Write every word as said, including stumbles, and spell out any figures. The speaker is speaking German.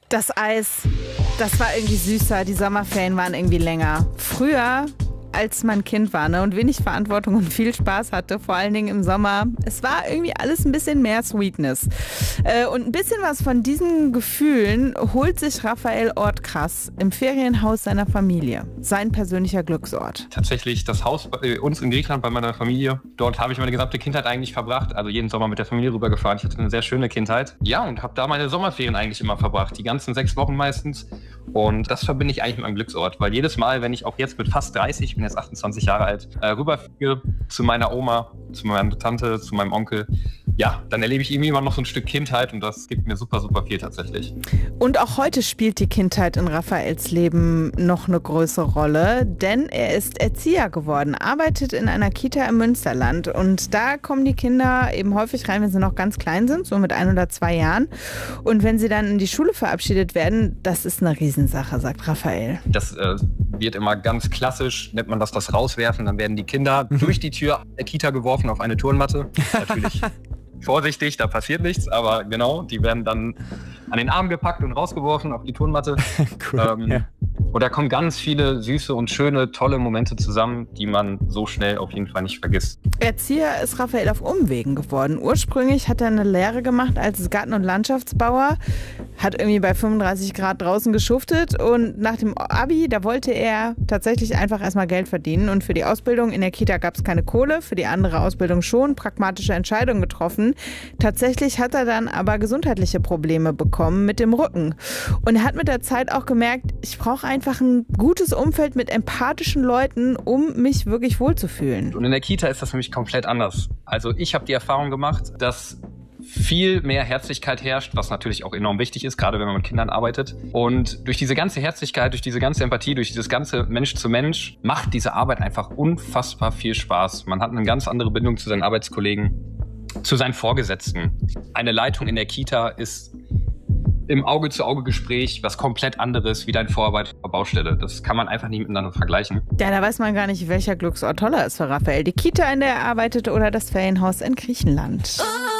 Das Eis, das war irgendwie süßer, die Sommerferien waren irgendwie länger. Früher, als man Kind war, ne, und wenig Verantwortung und viel Spaß hatte, vor allen Dingen im Sommer. Es war irgendwie alles ein bisschen mehr Sweetness. Äh, und ein bisschen was von diesen Gefühlen holt sich Raphael Ortkrass im Ferienhaus seiner Familie. Sein persönlicher Glücksort. Tatsächlich das Haus bei uns in Griechenland, bei meiner Familie. Dort habe ich meine gesamte Kindheit eigentlich verbracht. Also jeden Sommer mit der Familie rübergefahren. Ich hatte eine sehr schöne Kindheit. Ja, und habe da meine Sommerferien eigentlich immer verbracht. Die ganzen sechs Wochen meistens. Und das verbinde ich eigentlich mit meinem Glücksort. Weil jedes Mal, wenn ich auch jetzt mit fast dreißig, ich bin jetzt achtundzwanzig Jahre alt, äh, rüberfliege zu meiner Oma, zu meiner Tante, zu meinem Onkel, ja, dann erlebe ich irgendwie immer noch so ein Stück Kindheit und das gibt mir super, super viel tatsächlich. Und auch heute spielt die Kindheit in Raphaels Leben noch eine größere Rolle, denn er ist Erzieher geworden, arbeitet in einer Kita im Münsterland und da kommen die Kinder eben häufig rein, wenn sie noch ganz klein sind, so mit ein oder zwei Jahren. Und wenn sie dann in die Schule verabschiedet werden, das ist eine Riesensache, sagt Raphael. Das äh, wird immer ganz klassisch, nennt man das das Rauswerfen, dann werden die Kinder durch die Tür der Kita geworfen auf eine Turnmatte. Natürlich vorsichtig, da passiert nichts, aber genau, die werden dann an den Arm gepackt und rausgeworfen auf die Turnmatte. Cool, ähm, ja. Und da kommen ganz viele süße und schöne, tolle Momente zusammen, die man so schnell auf jeden Fall nicht vergisst. Erzieher ist Raphael auf Umwegen geworden. Ursprünglich hat er eine Lehre gemacht als Garten- und Landschaftsbauer, hat irgendwie bei fünfunddreißig Grad draußen geschuftet und nach dem Abi, da wollte er tatsächlich einfach erstmal Geld verdienen und für die Ausbildung in der Kita gab es keine Kohle, für die andere Ausbildung schon, pragmatische Entscheidungen getroffen. Tatsächlich hat er dann aber gesundheitliche Probleme bekommen mit dem Rücken und er hat mit der Zeit auch gemerkt, ich brauche einfach ein gutes Umfeld mit empathischen Leuten, um mich wirklich wohlzufühlen. Und in der Kita ist das nämlich komplett anders. Also ich habe die Erfahrung gemacht, dass viel mehr Herzlichkeit herrscht, was natürlich auch enorm wichtig ist, gerade wenn man mit Kindern arbeitet. Und durch diese ganze Herzlichkeit, durch diese ganze Empathie, durch dieses ganze Mensch zu Mensch macht diese Arbeit einfach unfassbar viel Spaß. Man hat eine ganz andere Bindung zu seinen Arbeitskollegen, zu seinen Vorgesetzten. Eine Leitung in der Kita ist im Auge-zu-Auge-Gespräch was komplett anderes wie dein Vorarbeit auf der Baustelle. Das kann man einfach nicht miteinander vergleichen. Ja, da weiß man gar nicht, welcher Glücksort toller ist für Raphael. Die Kita, in der er arbeitet oder das Ferienhaus in Griechenland.